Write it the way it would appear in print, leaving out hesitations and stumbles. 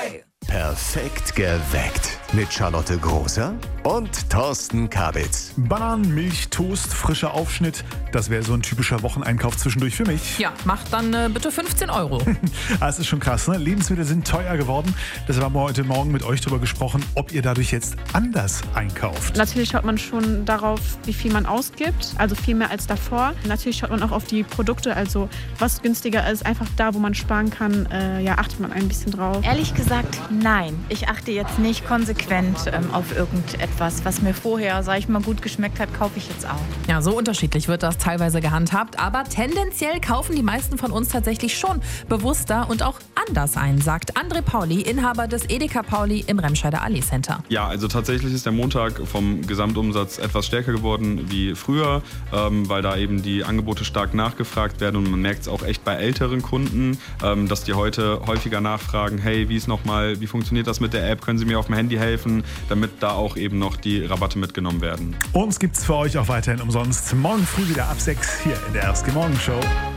Perfekt geweckt. Mit Charlotte Großer und Thorsten Kabitz. Bananen, Milch, Toast, frischer Aufschnitt. Das wäre so ein typischer Wocheneinkauf zwischendurch für mich. Ja, macht dann bitte 15 Euro. Das ist schon krass, ne? Lebensmittel sind teuer geworden. Deshalb haben wir heute Morgen mit euch darüber gesprochen, ob ihr dadurch jetzt anders einkauft. Natürlich schaut man schon darauf, wie viel man ausgibt, also viel mehr als davor. Natürlich schaut man auch auf die Produkte, also was günstiger ist. Einfach da, wo man sparen kann, achtet man ein bisschen drauf. Ehrlich gesagt, nein. Ich achte jetzt nicht konsequent auf irgendetwas, was mir vorher, sag ich mal, gut geschmeckt hat, kaufe ich jetzt auch. Ja, so unterschiedlich wird das teilweise gehandhabt, aber tendenziell kaufen die meisten von uns tatsächlich schon bewusster und auch anders ein, sagt André Pauli, Inhaber des Edeka Pauli im Remscheider Allee Center. Ja, also tatsächlich ist der Montag vom Gesamtumsatz etwas stärker geworden wie früher, weil da eben die Angebote stark nachgefragt werden und man merkt es auch echt bei älteren Kunden, dass die heute häufiger nachfragen, hey, wie funktioniert das mit der App, können Sie mir auf dem Handy helfen, damit da auch eben noch die Rabatte mitgenommen werden. Uns gibt's für euch auch weiterhin umsonst. Morgen früh wieder ab 6 hier in der RSG Morgen Show.